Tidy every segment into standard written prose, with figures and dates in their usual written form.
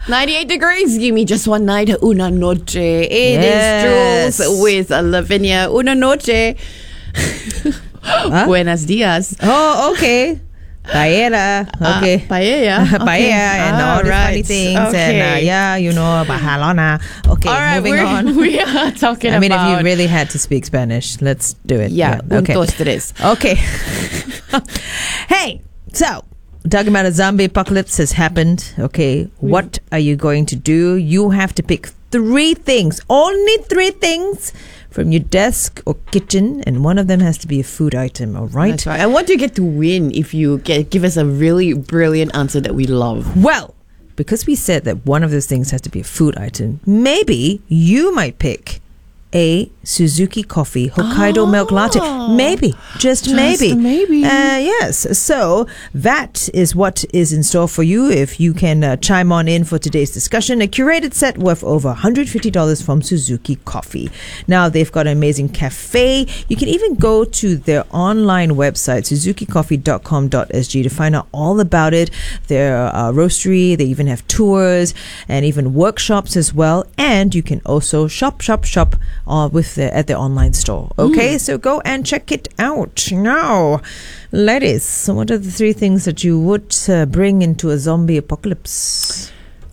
98 degrees. Give me just one night. Una noche. It is Jules with Lavinia. Una noche. Buenos dias. Oh, okay. Paella. Okay. Paella. Paella and all these funny things. Okay. And Bahalona. Okay, All right, moving on. We are talking I mean, about... if you really had to speak Spanish, let's do it. Yeah, okay. un, dos, tres. Okay. Hey, so talking about a zombie apocalypse has happened. Okay, what are you going to do? You have to pick 3 things, only 3 things from your desk or kitchen, and one of them has to be a food item, all right? That's right. And what do you get to win if you give us a really brilliant answer that we love? Well, because we said that one of those things has to be a food item, maybe you might pick a Suzuki Coffee Hokkaido milk latte. Maybe. Just maybe. Yes. So that is what is in store for you if you can chime on in for today's discussion. A curated set worth over $150 from Suzuki Coffee. Now, they've got an amazing cafe. You can even go to their online website, suzukicoffee.com.sg, to find out all about it. Their roastery, they even have tours and even workshops as well. And you can also shop at the online store. Okay, so go and check it out. Now, ladies, what are the 3 things that you would bring into a zombie apocalypse?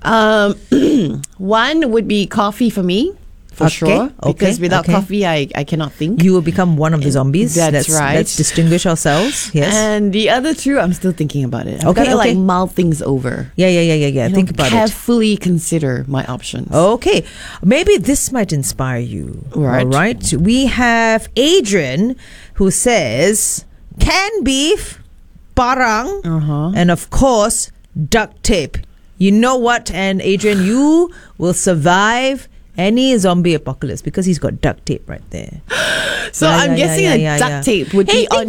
One would be coffee for me. For sure. Because without coffee, I cannot think. You will become one of the zombies. That's right. Let's distinguish ourselves. Yes. And the other 2, I'm still thinking about it. I've got to mull things over. Yeah. Think about it. Carefully consider my options. Okay. Maybe this might inspire you. Right. All right. We have Adrian who says canned beef, parang, and of course, duct tape. You know what? And Adrian, you will survive any zombie apocalypse because he's got duct tape right there. So I'm guessing duct tape would be on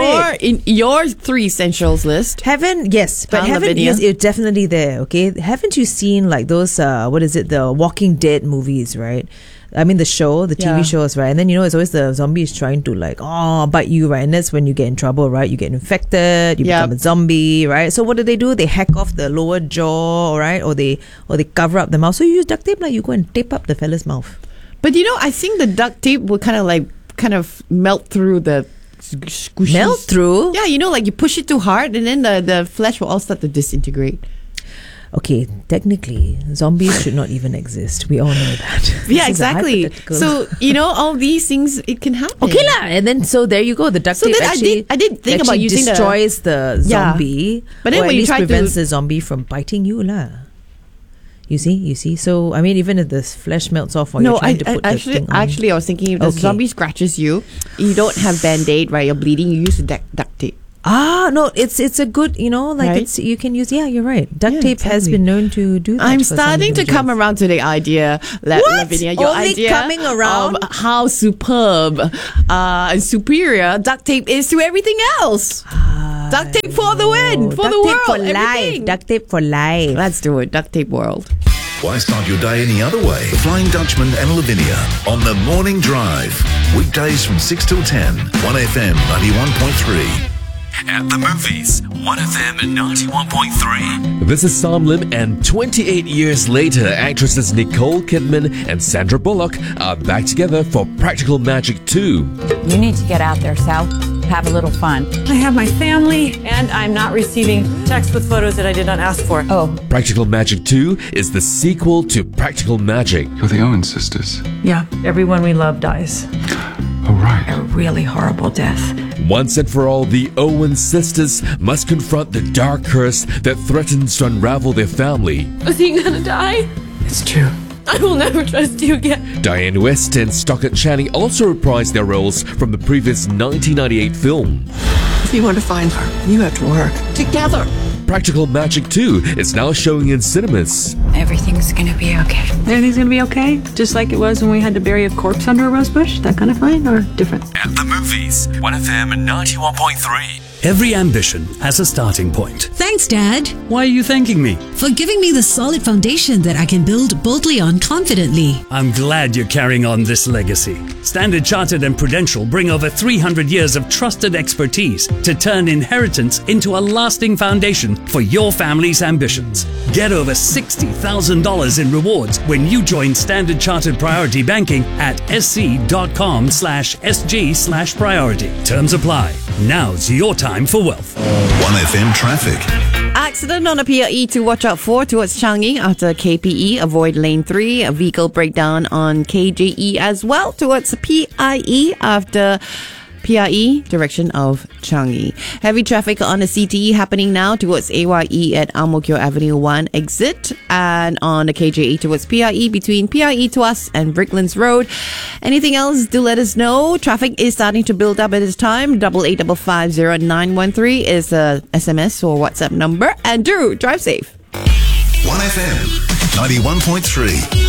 your 3 essentials list. Yes, it's definitely there. Okay, haven't you seen like those the Walking Dead movies, right? I mean the TV shows, right? And then it's always the zombies trying to bite you, right? And that's when you get in trouble, right? You get infected, you become a zombie, right? So what do? They hack off the lower jaw, right? Or they cover up the mouth. So you use duct tape, you go and tape up the fella's mouth. But I think the duct tape will kind of melt through the squishies. Melt through? Yeah, you push it too hard and then the flesh will all start to disintegrate. Okay, technically, zombies should not even exist. We all know that. Yeah, exactly. So, all these things, it can happen. Okay, and then, so there you go. The duct tape actually, I did think about using destroys the zombie. But then or when at you least try prevents the zombie from biting you, lah. You see. So, I mean, even if the flesh melts off while you're trying to put the thing on. Actually, I was thinking if the zombie scratches you, you don't have Band-Aid, right? You're bleeding, you use the duct tape. No, it's a good, right? It's you can use. Yeah, you're right. Duct tape has been known to do that. I'm starting to come around to the idea, Lavinia. Your Only idea coming around of how superb and superior duct tape is to everything else. Duct tape for the win, for the world, for life. Duct tape for life. Let's do it. Duct tape world. Why start your day any other way? The Flying Dutchman and Lavinia on the Morning Drive. Weekdays from 6 till 10. 1FM 91.3. At the movies, 1FM 91.3. This is Sam Lim, and 28 years later, actresses Nicole Kidman and Sandra Bullock are back together for Practical Magic 2. You need to get out there, Sal. Have a little fun. I have my family, and I'm not receiving texts with photos that I did not ask for. Oh. Practical Magic 2 is the sequel to Practical Magic. You're the Owen sisters. Yeah, everyone we love dies. Oh, right. A really horrible death. Once and for all, the Owen sisters must confront the dark curse that threatens to unravel their family. Is he gonna die? It's true. I will never trust you again. Diane West and Stockard Channing also reprised their roles from the previous 1998 film. If you want to find her, you have to work together. Practical Magic 2 is now showing in cinemas. Everything's gonna be okay. Everything's gonna be okay? Just like it was when we had to bury a corpse under a rose bush? That kind of fine or different? At the movies, 1FM 91.3. Every ambition has a starting point. Thanks, Dad. Why are you thanking me? For giving me the solid foundation that I can build boldly on confidently. I'm glad you're carrying on this legacy. Standard Chartered and Prudential bring over 300 years of trusted expertise to turn inheritance into a lasting foundation for your family's ambitions. Get over $60,000 in rewards when you join Standard Chartered Priority Banking at sc.com/sg/priority. Terms apply. Now's your time for wealth. 1FM traffic. Accident on a PIE to watch out for towards Changi after KPE. Avoid lane 3. A vehicle breakdown on KJE as well towards PIE after PIE direction of Changi. Heavy traffic on the CTE happening now towards AYE at Ang Mo Kio Avenue 1 exit, and on the KJE towards PIE between PIE Tuas and Bricklands Road. Anything else, do let us know. Traffic is starting to build up at this time. 88550913 is the SMS or WhatsApp number. And do drive safe. 1FM 91.3.